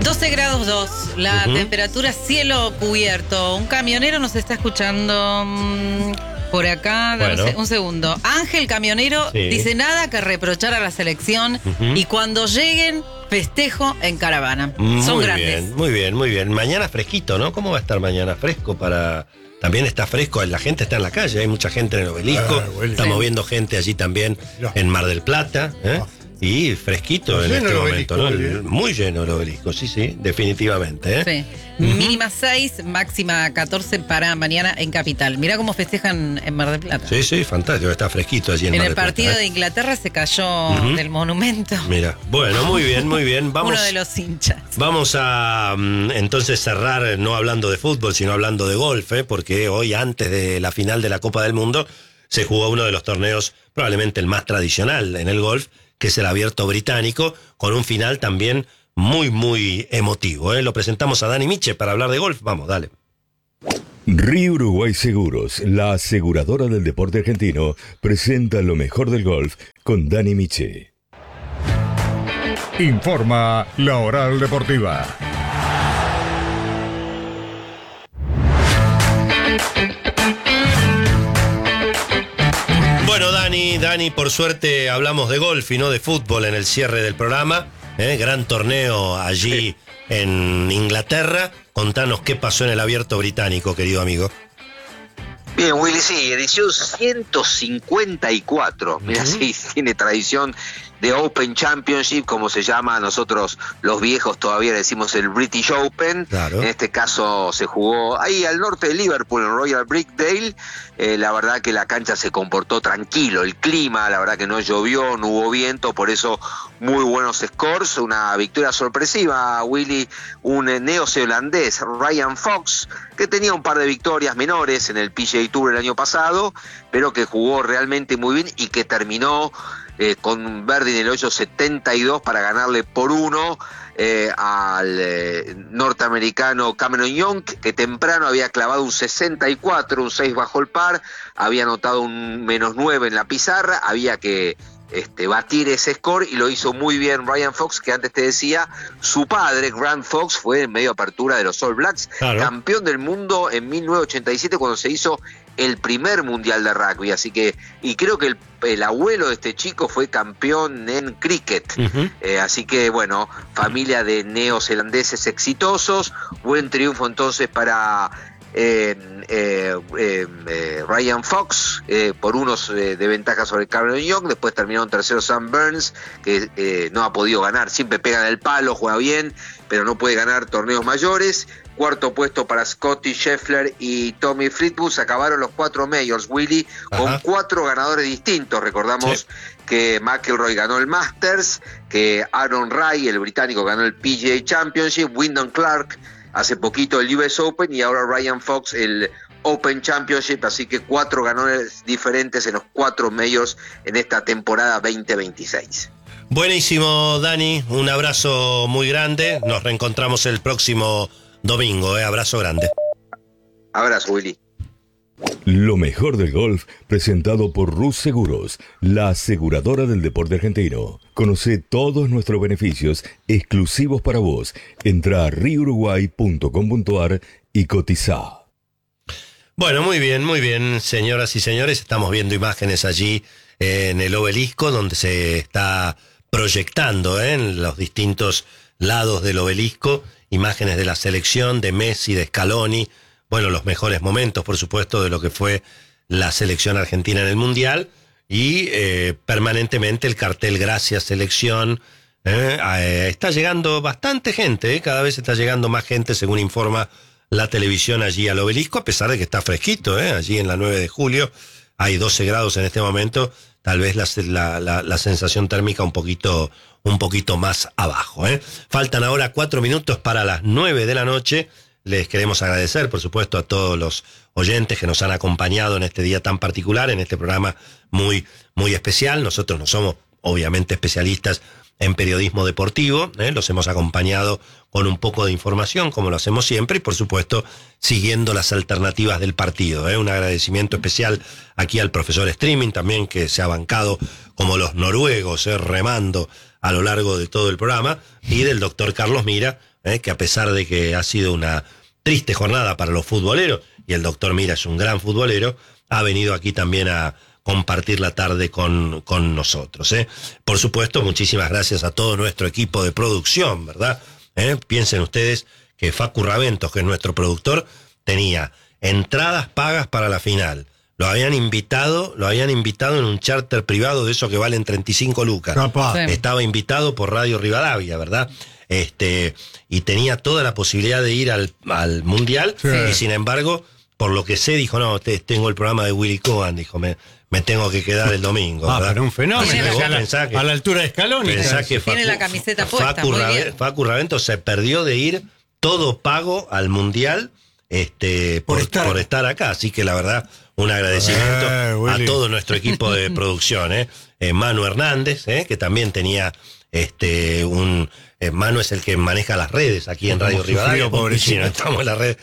12 grados 2, la temperatura cielo cubierto. Un camionero nos está escuchando por acá. Bueno. Un segundo. Ángel Camionero dice nada que reprochar a la selección y cuando lleguen festejo en caravana. Son grandes. Muy bien. Mañana fresquito, ¿no? ¿Cómo va a estar mañana? Fresco para... También está fresco, la gente está en la calle, hay mucha gente en el Obelisco. Estamos viendo gente allí también en Mar del Plata, y fresquito en este momento, ¿no? Muy lleno el Obelisco, sí, definitivamente. Sí. Mínima 6, máxima 14 para mañana en Capital. Mirá cómo festejan en Mar del Plata. Sí, fantástico, está fresquito allí en Mar del Plata. En el partido de Inglaterra se cayó del monumento. Mira, bueno, muy bien. Vamos, uno de los hinchas. Vamos a entonces cerrar, no hablando de fútbol, sino hablando de golf, porque hoy, antes de la final de la Copa del Mundo, se jugó uno de los torneos, probablemente el más tradicional en el golf, que es el Abierto Británico, con un final también muy emotivo. Lo presentamos a Dani Miche para hablar de golf. Vamos, dale. Río Uruguay Seguros, la aseguradora del deporte argentino, presenta lo mejor del golf con Dani Miche. Informa La Oral Deportiva. Bueno, Dani, por suerte hablamos de golf y no de fútbol en el cierre del programa. Gran torneo allí en Inglaterra. Contanos qué pasó en el Abierto Británico, querido amigo. Bien, Willy, sí, edición 154. Mira, sí, tiene tradición de Open Championship, como se llama. Nosotros los viejos todavía decimos el British Open. Claro. En este caso se jugó ahí al norte de Liverpool, en Royal Birkdale. La verdad que la cancha se comportó tranquilo, el clima, la verdad que no llovió, no hubo viento, por eso muy buenos scores. Una victoria sorpresiva, Willy, un neozelandés, Ryan Fox, que tenía un par de victorias menores en el PGA Tour el año pasado, pero que jugó realmente muy bien y que terminó con un birdie en el hoyo 72 para ganarle por 1 al norteamericano Cameron Young, que temprano había clavado un 64, un 6 bajo el par, había anotado un -9 en la pizarra, había que batir ese score y lo hizo muy bien Ryan Fox, que antes te decía, su padre, Grant Fox, fue en medio apertura de los All Blacks, campeón del mundo en 1987 cuando se hizo el primer mundial de rugby, así que, y creo que el abuelo de este chico fue campeón en cricket, así que bueno, familia de neozelandeses exitosos, buen triunfo entonces para Ryan Fox, por unos de ventaja sobre Cameron Young. Después terminaron tercero Sam Burns, que no ha podido ganar, siempre pega en el palo, juega bien, pero no puede ganar torneos mayores. Cuarto puesto para Scotty Scheffler y Tommy Fleetwood. Se acabaron los 4 majors, Willy, con 4 ganadores distintos. Recordamos que McIlroy ganó el Masters, que Aaron Rai, el británico, ganó el PGA Championship, Wyndham Clark hace poquito el US Open y ahora Ryan Fox el Open Championship, así que 4 ganadores diferentes en los 4 majors en esta temporada 2026. Buenísimo, Dani, un abrazo muy grande, nos reencontramos el próximo domingo, abrazo grande. Abrazo, Willy. Lo mejor del golf, presentado por Rus Seguros, la aseguradora del deporte argentino. Conoce todos nuestros beneficios exclusivos para vos. Entra a riuruguay.com.ar y cotiza. Bueno, muy bien, señoras y señores. Estamos viendo imágenes allí en el Obelisco, donde se está proyectando en los distintos lados del Obelisco imágenes de la selección, de Messi, de Scaloni. Bueno, los mejores momentos, por supuesto, de lo que fue la selección argentina en el Mundial. Y permanentemente el cartel Gracias Selección. Está llegando bastante gente, cada vez está llegando más gente, según informa la televisión allí al Obelisco, a pesar de que está fresquito, allí en la 9 de julio. Hay 12 grados en este momento, tal vez la sensación térmica un poquito más abajo. Faltan ahora 4 minutos para las 9 de la noche. Les queremos agradecer, por supuesto, a todos los oyentes que nos han acompañado en este día tan particular, en este programa muy especial. Nosotros no somos, obviamente, especialistas en periodismo deportivo, los hemos acompañado con un poco de información, como lo hacemos siempre, y por supuesto, siguiendo las alternativas del partido. Un agradecimiento especial aquí al profesor Streaming también, que se ha bancado como los noruegos, remando a lo largo de todo el programa, y del doctor Carlos Mira, que a pesar de que ha sido una triste jornada para los futboleros, y el doctor Mira es un gran futbolero, ha venido aquí también a compartir la tarde con nosotros. Por supuesto, muchísimas gracias a todo nuestro equipo de producción, ¿verdad? Piensen ustedes que Facu Raventos, que es nuestro productor, tenía entradas pagas para la final. Lo habían invitado en un charter privado de esos que valen 35 lucas. Capaz. Sí. Estaba invitado por Radio Rivadavia, ¿verdad? Y tenía toda la posibilidad de ir al Mundial, Sí. y sin embargo, por lo que sé, dijo, no, tengo el programa de Willy Cohen, dijo, me tengo que quedar el domingo, ¿verdad? Pero un fenómeno. Tiene Vos a la, pensás que- a la altura de Scaloni. Pensá que Tiene la camiseta puesta, muy bien. Facu Raventos se perdió de ir todo pago al Mundial por estar acá. Así que la verdad, un agradecimiento a Willy. todo nuestro equipo de producción. Manu Hernández, que también tenía Manu es el que maneja las redes aquí en Radio Rivadavia. pobrecito. Si no estamos en la red.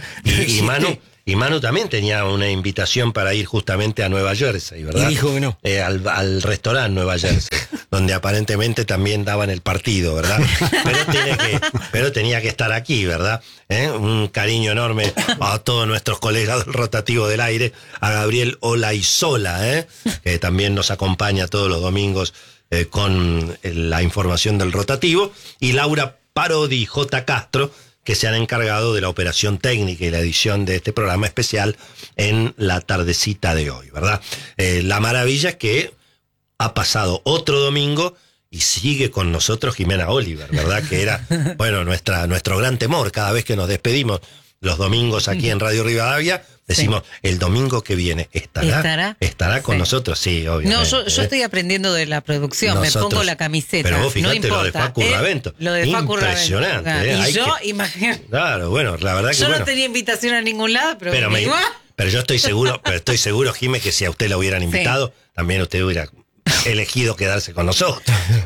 Y Manu también tenía una invitación para ir justamente a Nueva Jersey, ¿verdad? Y dijo que no. Al restaurante Nueva Jersey, donde aparentemente también daban el partido, ¿verdad? Pero tenía que estar aquí, ¿verdad? Un cariño enorme a todos nuestros colegas del rotativo del aire, a Gabriel Olaizola, que también nos acompaña todos los domingos con la información del rotativo, y Laura Parodi y J. Castro, que se han encargado de la operación técnica y la edición de este programa especial en la tardecita de hoy, ¿verdad? La maravilla es que ha pasado otro domingo y sigue con nosotros Jimena Oliver, ¿verdad? Que era, bueno, nuestro gran temor cada vez que nos despedimos los domingos aquí en Radio Rivadavia. Decimos, el domingo que viene estará con nosotros, sí, obviamente. No, yo estoy aprendiendo de la producción, Nosotros, me pongo la camiseta. pero vos fijate no importa, lo de Facu Raventos. Lo de Facu Impresionante, Raventos. Y yo, imagínate. Claro, bueno, la verdad que yo bueno. no tenía invitación a ningún lado, Pero yo estoy seguro, Jimé, que si a usted la hubieran invitado, también usted hubiera elegido quedarse con nosotros.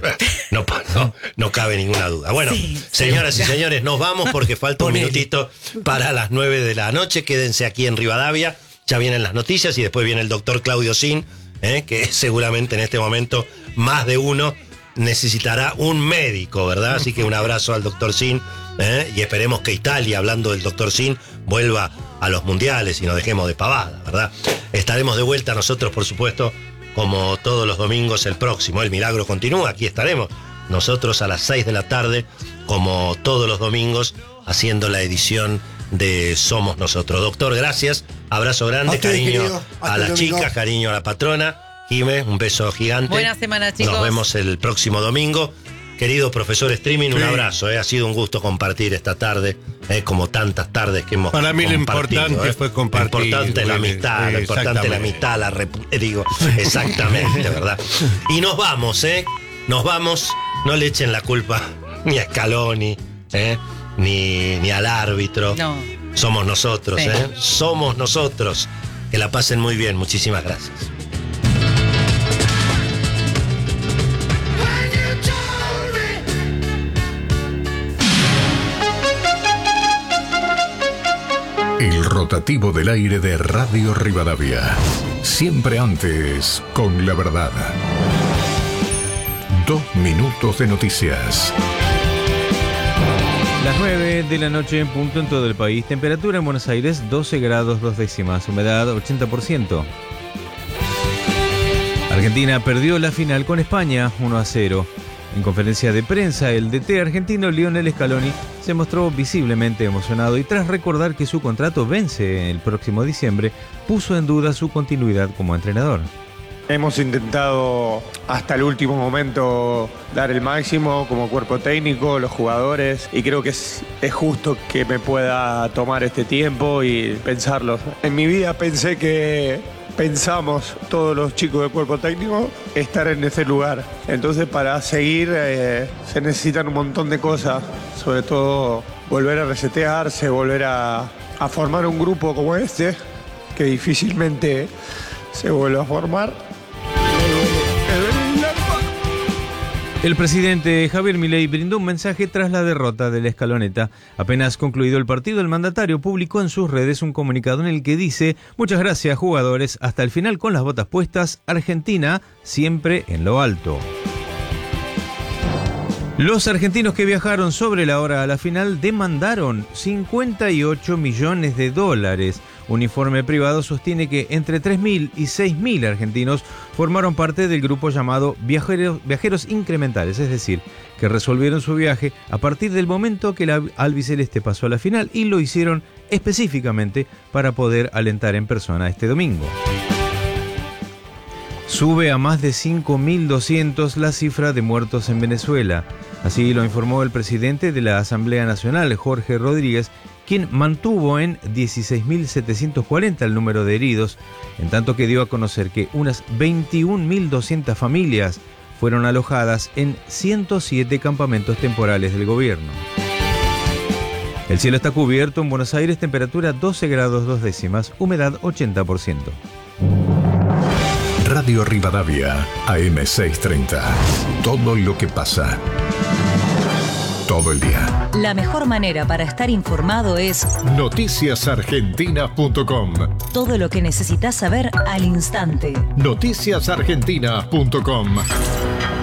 No cabe ninguna duda. Bueno, señoras y señores, nos vamos porque falta un minutito para las 9 de la noche. Quédense aquí en Rivadavia. Ya vienen las noticias y después viene el doctor Claudio Sin, que seguramente en este momento más de uno necesitará un médico, ¿verdad? Así que un abrazo al doctor Sin, y esperemos que Italia, hablando del doctor Sin, vuelva a los mundiales y nos dejemos de pavada, ¿verdad? Estaremos de vuelta nosotros, por supuesto, como todos los domingos el próximo. El milagro continúa, aquí estaremos nosotros a las 6 de la tarde, como todos los domingos, haciendo la edición de Somos Nosotros. Doctor, gracias, abrazo grande, cariño a las chicas, cariño a la patrona. Jimé, un beso gigante. Buena semana, chicos. Nos vemos el próximo domingo. Querido profesor Streaming, un abrazo. Ha sido un gusto compartir esta tarde, como tantas tardes que hemos Para mí lo importante fue compartir. Lo importante la amistad, lo importante la amistad, exactamente, ¿verdad? Y nos vamos, nos vamos. No le echen la culpa ni a Scaloni, ni al árbitro. No. Somos nosotros, Sí. Somos nosotros. Que la pasen muy bien. Muchísimas gracias. El rotativo del aire de Radio Rivadavia. Siempre antes, con la verdad. 2 minutos de noticias. Las 9 de la noche en punto en todo el país. Temperatura en Buenos Aires 12 grados 2 décimas. Humedad 80%. Argentina perdió la final con España 1-0. En conferencia de prensa, el DT argentino Lionel Scaloni se mostró visiblemente emocionado y tras recordar que su contrato vence el próximo diciembre, puso en duda su continuidad como entrenador. Hemos intentado hasta el último momento dar el máximo como cuerpo técnico, los jugadores, y creo que es justo que me pueda tomar este tiempo y pensarlo. En mi vida pensamos todos los chicos del cuerpo técnico estar en ese lugar. Entonces para seguir se necesitan un montón de cosas, sobre todo volver a resetearse, volver a formar un grupo como este, que difícilmente se vuelve a formar. El presidente Javier Milei brindó un mensaje tras la derrota de la Escaloneta. Apenas concluido el partido, el mandatario publicó en sus redes un comunicado en el que dice: muchas gracias, jugadores, hasta el final con las botas puestas, Argentina siempre en lo alto. Los argentinos que viajaron sobre la hora a la final demandaron $58 millones. Un informe privado sostiene que entre 3.000 y 6.000 argentinos formaron parte del grupo llamado viajeros incrementales, es decir, que resolvieron su viaje a partir del momento que la albiceleste pasó a la final y lo hicieron específicamente para poder alentar en persona este domingo. Sube a más de 5.200 la cifra de muertos en Venezuela. Así lo informó el presidente de la Asamblea Nacional, Jorge Rodríguez, quien mantuvo en 16.740 el número de heridos, en tanto que dio a conocer que unas 21.200 familias fueron alojadas en 107 campamentos temporales del gobierno. El cielo está cubierto en Buenos Aires, temperatura 12 grados 2 décimas, humedad 80%. Radio Rivadavia, AM630. Todo lo que pasa. Todo el día. La mejor manera para estar informado es noticiasargentina.com. Todo lo que necesitas saber al instante. Noticiasargentina.com.